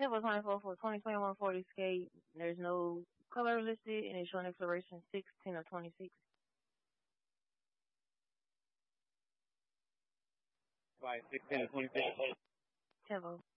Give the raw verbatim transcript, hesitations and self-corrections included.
Tempo twenty-four for twenty twenty-one Ford Escape. There's no color listed, and it's showing expiration six ten of twenty-six. By sixteen to twenty-six. Tempo.